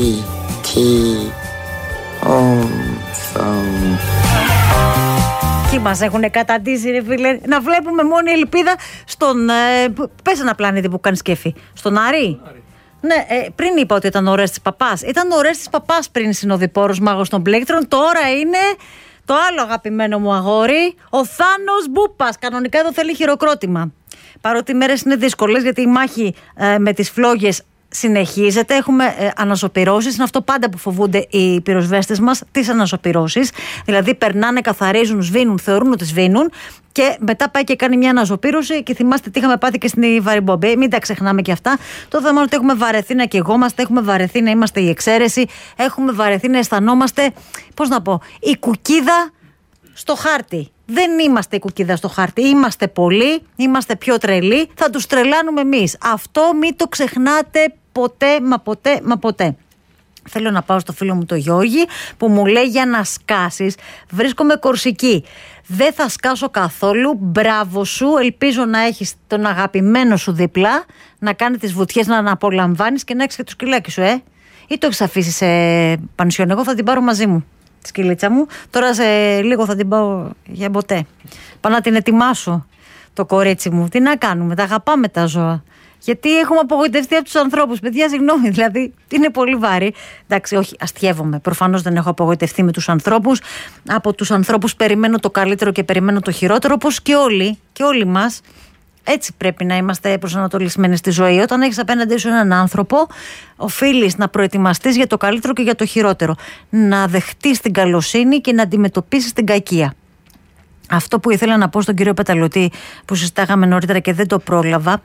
Εκεί μας έχουν καταντήσει, ρε φίλε. Να βλέπουμε μόνη ελπίδα στον. Πες ένα πλανήτη που κάνει σκέφη. Στον Άρη. Ναι, πριν είπα ότι ήταν ο Ορέστης Παπάς. Ήταν ο Ορέστης Παπάς πριν συνοδοιπόρος μάγος των πλέκτρων. Τώρα είναι το άλλο αγαπημένο μου αγόρι, ο Θάνος Μπούπας. Κανονικά εδώ θέλει χειροκρότημα. Παρότι οι μέρες είναι δύσκολες, γιατί η μάχη με τις φλόγες συνεχίζεται. Έχουμε ανασωπυρώσεις. Είναι αυτό πάντα που φοβούνται οι πυροσβέστες μας, τις ανασωπυρώσεις. Δηλαδή περνάνε, καθαρίζουν, σβήνουν, θεωρούν ότι σβήνουν και μετά πάει και κάνει μια ανασωπήρωση. Και θυμάστε τι είχαμε πάθει και στην Βαρυμπόμπη. Μην τα ξεχνάμε και αυτά. Το θέμα είναι ότι έχουμε βαρεθεί να καιγόμαστε, έχουμε βαρεθεί να είμαστε η εξαίρεση, έχουμε βαρεθεί να αισθανόμαστε, πώς να πω, η κουκίδα στο χάρτη. Δεν είμαστε η κουκίδα στο χάρτη. Είμαστε πολλοί, είμαστε πιο τρελοί. Θα τους τρελάνουμε εμείς. Αυτό μην το ξεχνάτε ποτέ, μα ποτέ. Θέλω να πάω στο φίλο μου το Γιώργη που μου λέει για να σκάσεις. Βρίσκομαι Κορσική. Δεν θα σκάσω καθόλου. Μπράβο σου. Ελπίζω να έχεις τον αγαπημένο σου δίπλα, να κάνει τις βουτιές, να απολαμβάνεις και να έχεις και το σκυλάκι σου, Ή το έχεις αφήσει σε πανσιόν? Εγώ θα την πάρω μαζί μου, τη σκυλίτσα μου. Τώρα σε λίγο θα την πάω για ποτέ. Πάω να την ετοιμάσω, το κορίτσι μου. Τι να κάνουμε, τα αγαπάμε τα ζώα. Γιατί έχουμε απογοητευτεί από τους ανθρώπους. Παιδιά, συγγνώμη, δηλαδή είναι πολύ βάρη. Εντάξει, όχι, αστιεύομαι. Προφανώς δεν έχω απογοητευτεί με τους ανθρώπους. Από τους ανθρώπους περιμένω το καλύτερο και περιμένω το χειρότερο, όπως και όλοι μας. Έτσι πρέπει να είμαστε προσανατολισμένοι στη ζωή. Όταν έχεις απέναντί σου έναν άνθρωπο, οφείλεις να προετοιμαστείς για το καλύτερο και για το χειρότερο. Να δεχτείς την καλοσύνη και να αντιμετωπίσεις την κακία. Αυτό που ήθελα να πω στον κύριο Πεταλωτή, που συζητάγαμε νωρίτερα και δεν το πρόλαβα.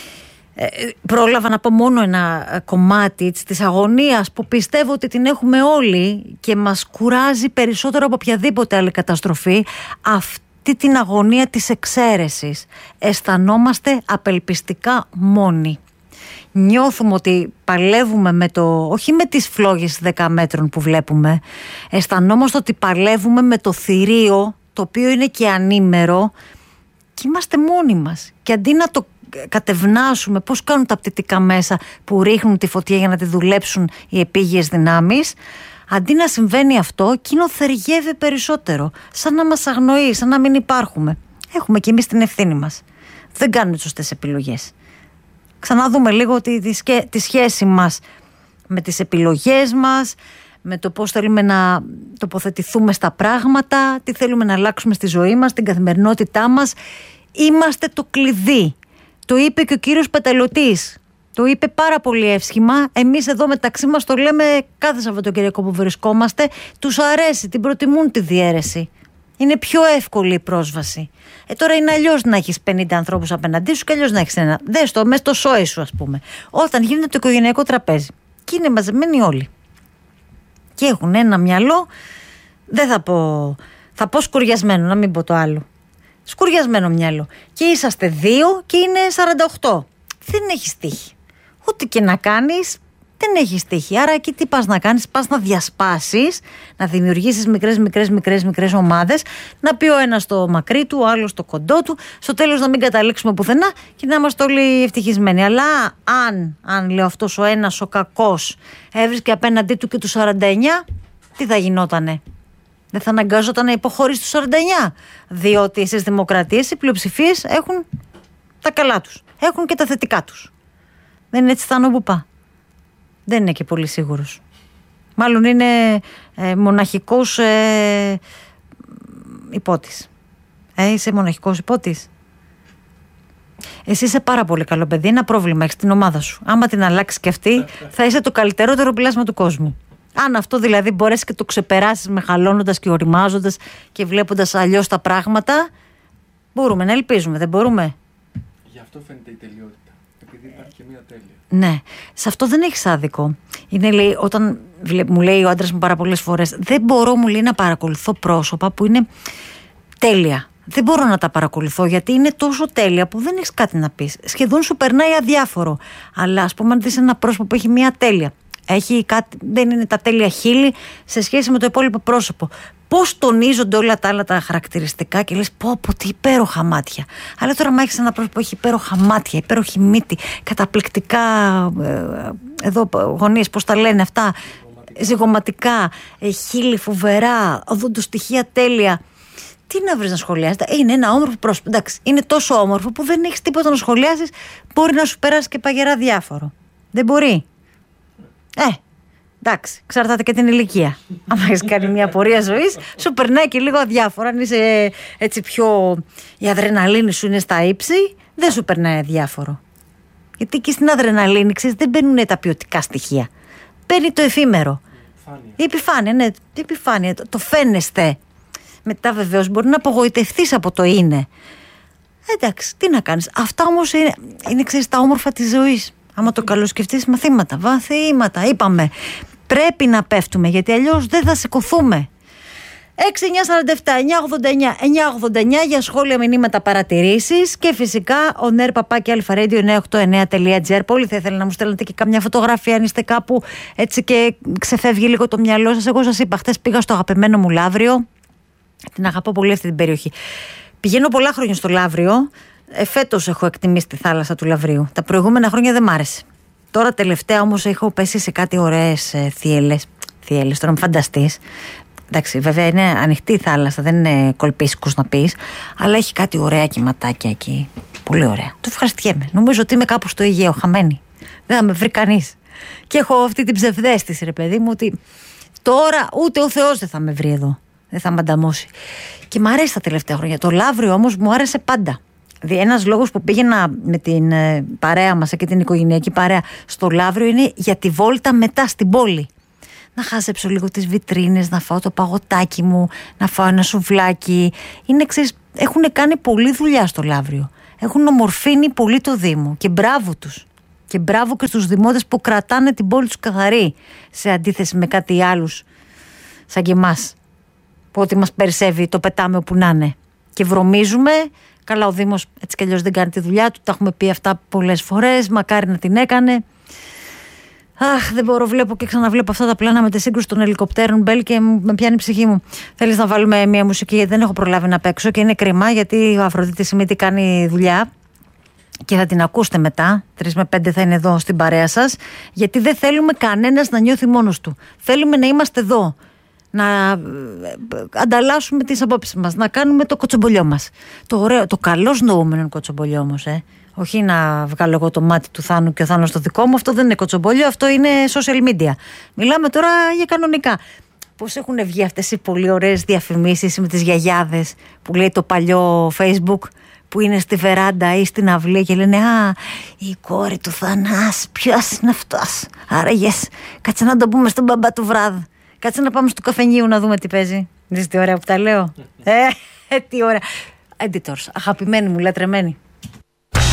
Πρόλαβα να πω μόνο ένα κομμάτι της αγωνίας που πιστεύω ότι την έχουμε όλοι και μας κουράζει περισσότερο από οποιαδήποτε άλλη καταστροφή. Αυτή την αγωνία της εξαίρεσης. Αισθανόμαστε απελπιστικά μόνοι. Νιώθουμε ότι παλεύουμε όχι με τις φλόγες 10 μέτρων που βλέπουμε. Αισθανόμαστε ότι παλεύουμε με το θηρίο, το οποίο είναι και ανήμερο, και είμαστε μόνοι μας. Και αντί να το κατευνάσουμε, πώς κάνουν τα πτυτικά μέσα που ρίχνουν τη φωτιά για να τη δουλέψουν οι επίγειες δυνάμεις, αντί να συμβαίνει αυτό, εκείνο θεργεύει περισσότερο, σαν να μας αγνοεί, σαν να μην υπάρχουμε. Έχουμε κι εμείς την ευθύνη μας. Δεν κάνουμε σωστές επιλογές. Ξαναδούμε λίγο τη σχέση μας με τις επιλογές μας, με το πώς θέλουμε να τοποθετηθούμε στα πράγματα, τι θέλουμε να αλλάξουμε στη ζωή μας, την καθημερινότητά μας. Είμαστε το κλειδί. Το είπε και ο κύριος Πεταλωτής. Το είπε πάρα πολύ εύσχημα. Εμείς εδώ μεταξύ μας το λέμε κάθε Σαββατοκυριακό που βρισκόμαστε. Τους αρέσει, την προτιμούν τη διαίρεση. Είναι πιο εύκολη η πρόσβαση. Τώρα είναι αλλιώς να έχεις 50 ανθρώπους απέναντί σου και αλλιώς να έχεις ένα. Δες το, μες στο σόι σου, ας πούμε. Όταν γίνεται το οικογενειακό τραπέζι και είναι μαζεμένοι όλοι και έχουν ένα μυαλό, δεν θα πω, θα πω σκουριασμένο, να μην πω το άλλο. Σκουριασμένο μυαλό. Και είσαστε 2 και είναι 48. Δεν έχεις τύχη. Ό,τι και να κάνεις, δεν έχεις τύχη. Άρα εκεί τι πας να κάνεις? Πας να διασπάσεις, να δημιουργήσεις μικρές ομάδες, να πει ο ένας το μακρύ του, ο άλλος το κοντό του, στο τέλος να μην καταλήξουμε πουθενά και να είμαστε όλοι ευτυχισμένοι. Αλλά αν λέω αυτός ο ένας ο κακός έβρισκε απέναντί του και του 49, τι θα γινότανε? Δεν θα αναγκάζονταν να υποχωρήσει τους 49, διότι στις δημοκρατίες οι πλειοψηφίες έχουν τα καλά τους, έχουν και τα θετικά τους. Δεν είναι έτσι, Θάνο Μπουπά? Δεν είναι και πολύ σίγουρος. Μάλλον είναι μοναχικός υπότης. Είσαι μοναχικός υπότης. Εσύ είσαι πάρα πολύ καλό παιδί. Ένα πρόβλημα έχεις την ομάδα σου. Άμα την αλλάξεις και αυτή, θα είσαι το καλύτερο πλάσμα του κόσμου. Αν αυτό δηλαδή μπορέσεις και το ξεπεράσεις μεγαλώνοντας και οριμάζοντας και βλέποντας αλλιώς τα πράγματα, μπορούμε να ελπίζουμε, δεν μπορούμε? Γι' αυτό φαίνεται η τελειότητα. Επειδή υπάρχει και μια τέλεια. Ναι, σε αυτό δεν έχεις άδικο. Είναι, λέει, όταν μου λέει ο άντρας μου πάρα πολλές φορές, δεν μπορώ, μου λέει, να παρακολουθώ πρόσωπα που είναι τέλεια. Δεν μπορώ να τα παρακολουθώ γιατί είναι τόσο τέλεια που δεν έχεις κάτι να πεις. Σχεδόν σου περνάει αδιάφορο. Αλλά ας πούμε, αν δεις ένα πρόσωπο που έχει μια τέλεια, έχει κάτι, δεν είναι τα τέλεια χείλη σε σχέση με το υπόλοιπο πρόσωπο, πώς τονίζονται όλα τα άλλα τα χαρακτηριστικά και λες πω τι υπέροχα μάτια. Αλλά τώρα μα έχεις ένα πρόσωπο που έχει υπέροχα μάτια, υπέροχη μύτη, καταπληκτικά εδώ γωνίες, πώς τα λένε αυτά, ζυγωματικά, χείλη φοβερά, οδοντοστοιχεία τέλεια. Τι να βρεις να σχολιάζεται? Είναι ένα όμορφο πρόσωπο. Εντάξει, είναι τόσο όμορφο που δεν έχεις τίποτα να σχολιάσεις. Μπορεί να σου περάσει και παγερά διάφορο. Δεν μπορεί. Εντάξει, εξαρτάται και την ηλικία. Αν έχεις κάνει μια πορεία ζωής, σου περνάει και λίγο αδιάφορα. Αν είσαι έτσι πιο. Η αδρεναλίνη σου είναι στα ύψη, δεν σου περνάει αδιάφορο. Γιατί και στην αδρεναλίνη, ξέρεις, δεν μπαίνουν τα ποιοτικά στοιχεία. Μπαίνει το εφήμερο. Η επιφάνεια, ναι, η επιφάνεια. Το φαίνεστε. Μετά βεβαίως μπορεί να απογοητευτείς από το είναι. Εντάξει, τι να κάνεις. Αυτά όμως είναι ξέρεις, τα όμορφα της ζωής. Άμα το καλοσκεφτείς, βαθύματα, είπαμε. Πρέπει να πέφτουμε, γιατί αλλιώς δεν θα σηκωθούμε. 6-947-989-989 για σχόλια, μηνύματα, παρατηρήσεις και φυσικά ο ner@alpha-radio989.gr. Πολύ θα ήθελα να μου στέλνετε και καμιά φωτογραφία αν είστε κάπου έτσι και ξεφεύγει λίγο το μυαλό σας. Εγώ σας είπα, χθες πήγα στο αγαπημένο μου Λαύριο. Την αγαπώ πολύ αυτή την περιοχή. Πηγαίνω πολλά χρόνια στο Λαύριο. Φέτος έχω εκτιμήσει τη θάλασσα του Λαυρίου. Τα προηγούμενα χρόνια δεν μ' άρεσε. Τώρα τελευταία όμως έχω πέσει σε κάτι ωραίες θύελες. Θύελες, τώρα μην φανταστείς. Εντάξει, βέβαια είναι ανοιχτή η θάλασσα, δεν είναι κολπίσκους να πεις, αλλά έχει κάτι ωραία κυματάκια εκεί. Πολύ ωραία. Το ευχαριστιέμαι. Νομίζω ότι είμαι κάπου στο Αιγαίο, χαμένη. Δεν θα με βρει κανείς. Και έχω αυτή την ψευδαίσθηση, ρε παιδί μου, ότι τώρα ούτε ο Θεός δεν θα με βρει εδώ. Δεν θα με ανταμώσει. Και μου αρέσει τα τελευταία χρόνια. Το Λαύριο όμως μου άρεσε πάντα. Ένας λόγος που πήγαινα με την παρέα μας και την οικογενειακή παρέα στο Λαύριο είναι για τη βόλτα μετά στην πόλη. Να χάσεψω λίγο τις βιτρίνες, να φάω το παγωτάκι μου, να φάω ένα σουβλάκι. Έχουν κάνει πολλή δουλειά στο Λαύριο. Έχουν ομορφύνει πολύ το Δήμο και μπράβο τους. Και μπράβο και στους δημότες που κρατάνε την πόλη τους καθαρή, σε αντίθεση με κάτι άλλους σαν και εμάς, που ό,τι μας περισσεύει το πετάμε όπου να είναι. Και βρωμίζουμε. Καλά, ο Δήμος έτσι κι αλλιώς δεν κάνει τη δουλειά του. Τα έχουμε πει αυτά πολλές φορές. Μακάρι να την έκανε. Αχ, δεν μπορώ, βλέπω και ξαναβλέπω αυτά τα πλάνα με τη σύγκρουση των ελικοπτέρων Μπέλ και με πιάνει η ψυχή μου. Θέλεις να βάλουμε μια μουσική? Γιατί δεν έχω προλάβει να παίξω και είναι κρίμα, γιατί ο Αφροδίτη Σιμίτη κάνει δουλειά και θα την ακούσετε μετά. 3 με 5 θα είναι εδώ στην παρέα σας. Γιατί δεν θέλουμε κανένας να νιώθει μόνος του. Θέλουμε να είμαστε εδώ. Να ανταλλάσσουμε τις απόψεις μας, να κάνουμε το κοτσομπολιό μας. Το ωραίο, το καλώς νοούμενο κοτσομπολιό όμως, όχι να βγάλω εγώ το μάτι του Θάνου και ο Θάνος το δικό μου. Αυτό δεν είναι κοτσομπολιό, αυτό είναι social media. Μιλάμε τώρα για κανονικά. Πώς έχουν βγει αυτές οι πολύ ωραίες διαφημίσεις με τις γιαγιάδες που λέει το παλιό Facebook, που είναι στη βεράντα ή στην αυλή και λένε «Α, η κόρη του Θανάση, ποιος είναι αυτός? Άραγες, κάτσε να το πούμε στον μπαμπά του βράδυ. Κάτσε να πάμε στο καφενείο να δούμε τι παίζει». Δεις τι ωραία που τα λέω. Τι ωραία. Editors, αγαπημένοι μου, λατρεμένοι.